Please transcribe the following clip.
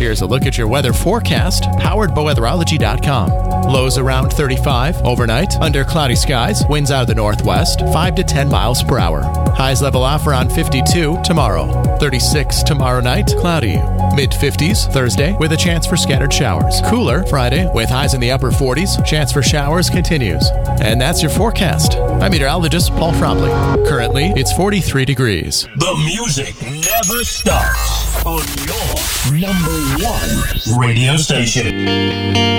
Here's a look at your weather forecast, powered by weatherology.com. Lows around 35 overnight, under cloudy skies, winds out of the northwest, 5 to 10 miles per hour. Highs level off around 52 tomorrow. 36 tomorrow night, cloudy. Mid-50s Thursday with a chance for scattered showers. Cooler Friday with highs in the upper 40s. Chance for showers continues. And that's your forecast. I'm meteorologist Paul Frobley. Currently, it's 43 degrees. The music never stops on your number one radio station.